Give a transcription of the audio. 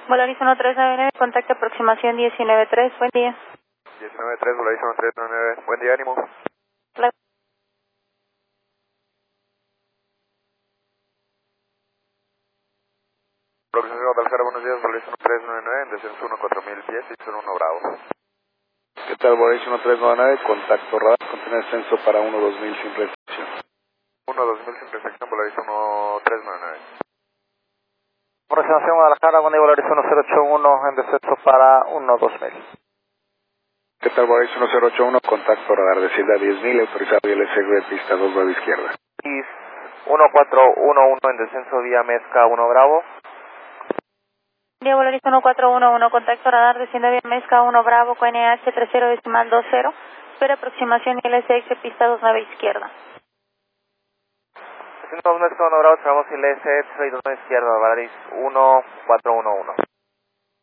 Volaris 1399, contacto aproximación 193, buen día. 193, Volaris 1399, buen día, ánimo. La... Progreso Guadalajara, buenos días, Volaris 1399, en descenso 14000 pies y son 1 Bravo. ¿Qué tal, Volaris 1399, contacto radar, contiene descenso para 12000 sin restricción. 12000 sin restricción, Volaris 1399. Aproximación Guadalajara, buen día, Volaris 1081, en descenso para 12000. ¿Qué tal, Volaris 1081, contacto radar, desciende a 10000, autorizado ILSG, pista 2, nueva izquierda. IS 1411, en descenso vía Mezca 1 Bravo. Día Volaris 1411, contacto radar, desciende vía Mezca 1 Bravo, QNH 30.20, espera aproximación ILSX, pista 2, nueva izquierda. Descenso Mezca 1 Bravo, cerramos ILS 32 izquierda, Volaris 1411.